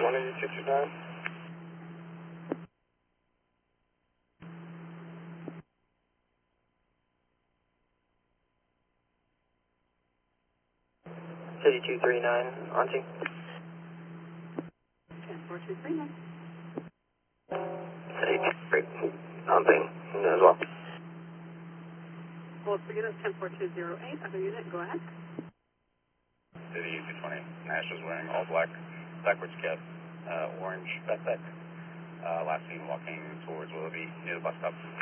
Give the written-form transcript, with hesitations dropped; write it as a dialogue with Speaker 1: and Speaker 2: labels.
Speaker 1: 18229. City 239, Auntie.
Speaker 2: 10239.
Speaker 1: City 239, Auntie, as well.
Speaker 2: Hold for unit 10208. Other unit, go ahead.
Speaker 3: City 220, Nash is wearing all black, backwards cap, orange backpack. Last seen walking towards Willoughby near the bus stop.